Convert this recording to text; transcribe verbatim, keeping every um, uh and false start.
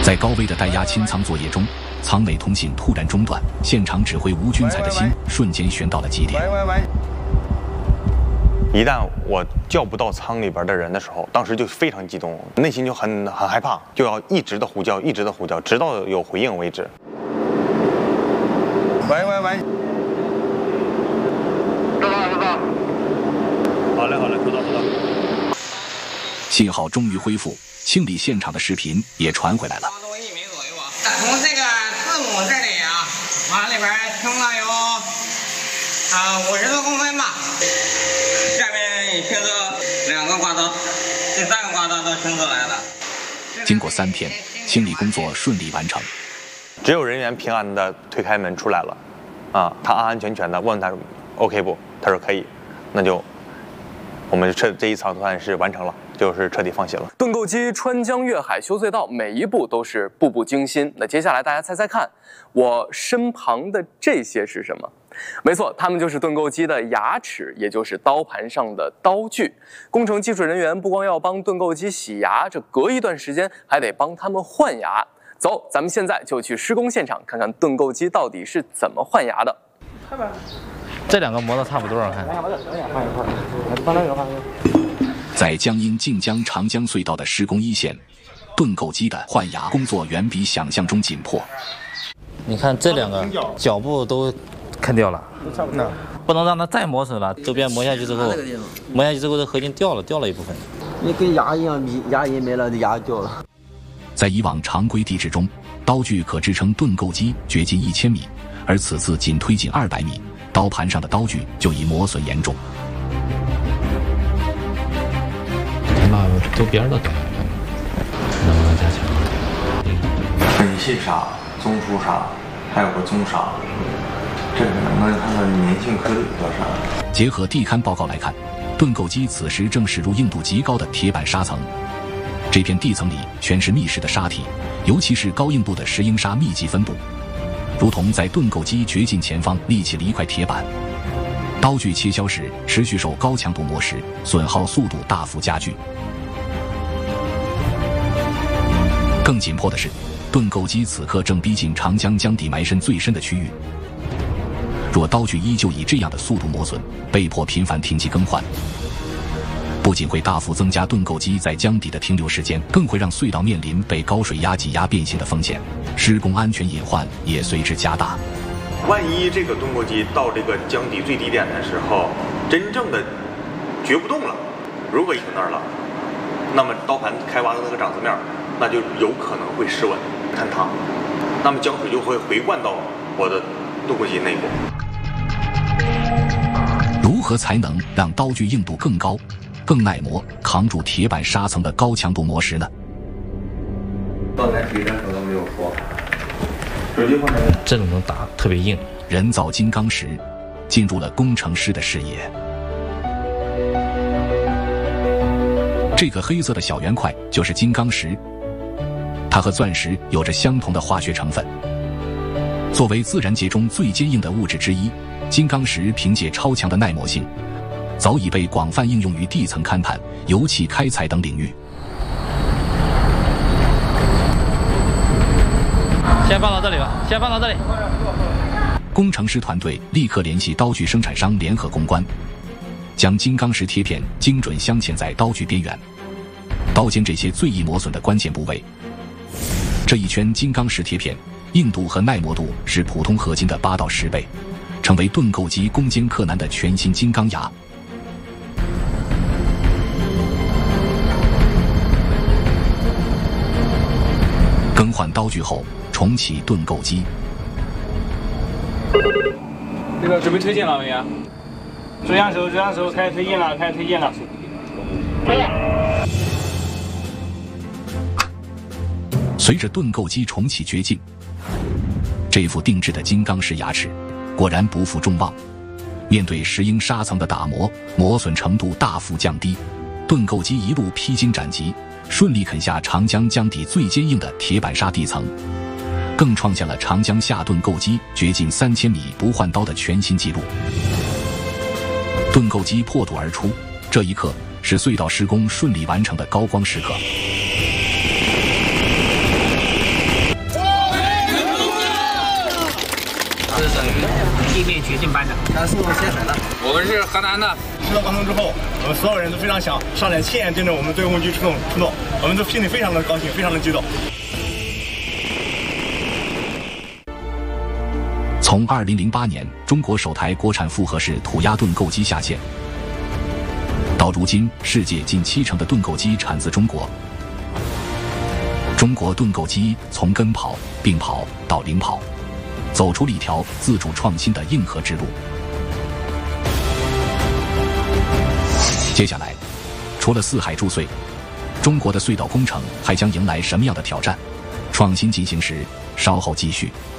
在高危的带压清仓作业中，舱内通信突然中断，现场指挥吴军才的心瞬间悬到了极点。 喂喂喂！ 一旦我叫不到舱里边的人的时候，当时就非常激动，内心就很很害怕，就要一直的呼叫，一直的呼叫，直到有回应为止。 喂喂喂！ 收到收到。好嘞好嘞，收到收到。 信号终于恢复，清理现场的视频也传回来了。 多一米左右啊。从这个字母这里啊，往里边撑了有啊五十多公分吧。下面清测两个挂刀，第三个挂刀都清测来了。 经过三天，清理工作顺利完成。 只有人员平安的推开门出来了，啊，他安安全全的问他 OK 不？他说可以，那就我们这这一场算是完成了。就是彻底放心了。 盾构机穿江越海修隧道，每一步都是步步惊心。那接下来大家猜猜看，我身旁的这些是什么？没错，它们就是盾构机的牙齿，也就是刀盘上的刀具。工程技术人员不光要帮盾构机洗牙，这隔一段时间还得帮他们换牙。走，咱们现在就去施工现场看看盾构机到底是怎么换牙的。 这两个磨的差不多，我看。 在江阴晋江长江隧道的施工一线，盾构机的换牙工作远比想象中紧迫。 你看这两个脚部都砍掉了， 那不能让它再磨损了。周边磨下去之后，磨下去之后，这合金掉了，掉了一部分。 你跟牙一样，牙龈没了，牙掉了。 在以往常规地质中，刀具可支撑盾构机掘进一千米，而此次仅推进二百米，刀盘上的刀具就已磨损严重。 把周边的改，能不能加强？ 本系砂、中粗砂，还有个中砂，这个能不能看看粘性颗粒多少？ 结合地勘报告来看，盾构机此时正驶入硬度极高的铁板砂层。这片地层里全是密实的沙体，尤其是高硬度的石英砂密集分布，如同在盾构机掘进前方立起了一块铁板。刀具切削时持续受高强度磨蚀，损耗速度大幅加剧。更紧迫的是，盾构机此刻正逼近长江江底埋深最深的区域。若刀具依旧以这样的速度磨损，被迫频繁停机更换，不仅会大幅增加盾构机在江底的停留时间，更会让隧道面临被高水压挤压变形的风险，施工安全隐患也随之加大。 万一这个盾构机到这个江底最低点的时候，真正的掘不动了，如果已经那儿了，那么刀盘开挖的那个掌子面，那就有可能会失稳坍塌，那么江水就会回灌到我的盾构机内部。 如何才能让刀具硬度更高、更耐磨，扛住铁板砂层的高强度磨蚀呢？ 刚才水的时候都没有说。 这种能打特别硬。 人造金刚石进入了工程师的视野。这个黑色的小圆块就是金刚石，它和钻石有着相同的化学成分。作为自然界中最坚硬的物质之一，金刚石凭借超强的耐磨性，早已被广泛应用于地层勘探、油气开采等领域。 先放到这里吧，先放到这里。 工程师团队立刻联系刀具生产商联合攻关，将金刚石贴片精准镶嵌在刀具边缘、刀尖这些最易磨损的关键部位。这一圈金刚石贴片硬度和耐磨度是普通合金的八到十倍，成为盾构机攻坚克难的全新金刚牙。更换刀具后，重启盾构机。 那个准备推进了没有？中央手，中央手，开始推进了，开始推进了。 随着盾构机重启掘进，这副定制的金刚石牙齿果然不负众望，面对石英砂层的打磨，磨损程度大幅降低。盾构机一路披荆斩棘，顺利啃下长江江底最坚硬的铁板砂地层，更创下了长江下盾构机掘进三千米不换刀的全新纪录。盾构机破土而出，这一刻是隧道施工顺利完成的高光时刻。 进班长。 咱是我先水的， 我们是河南的。 制作完成之后，我们所有人都非常想上来亲眼见证我们对空机出动出动，我们都心里非常的高兴，非常的激动。 从二零零八年中国首台国产复合式土压盾构机下线，到如今世界近七成的盾构机产自中国。中国盾构机从跟跑、并跑到领跑，走出了一条自主创新的硬核之路。接下来，除了四海筑隧，中国的隧道工程还将迎来什么样的挑战？创新进行时，稍后继续。